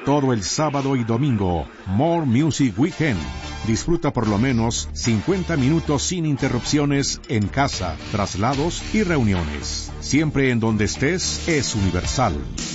todo el sábado y domingo. More Music Weekend. Disfruta por lo menos 50 minutos sin interrupciones en casa, traslados y reuniones. Siempre en donde estés es Universal.